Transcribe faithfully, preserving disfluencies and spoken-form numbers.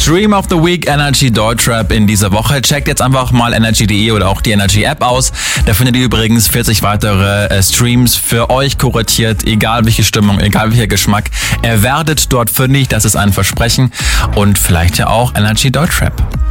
Stream of the Week Energy Deutschrap in dieser Woche. Checkt jetzt einfach mal energy punkt de oder auch die Energy App aus. Da findet ihr übrigens vierzig weitere äh, Streams für euch kuratiert, egal welche Stimmung, egal welcher Geschmack. Ihr werdet dort fündig, das ist ein Versprechen. Und vielleicht ja auch Energy Deutschrap.